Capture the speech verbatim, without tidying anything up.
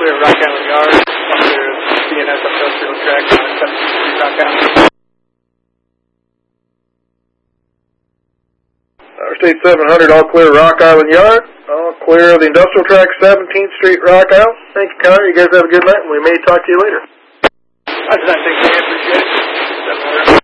clear of Rock Island Yard, up to D N S Industrial Track on seventeenth Street, Rock Island. Interstate seven hundred, all clear Rock Island Yard. All clear of the Industrial Track, seventeenth Street, Rock Island. Thank you, Connor. You guys have a good night, and we may talk to you later. I just think they appreciate it.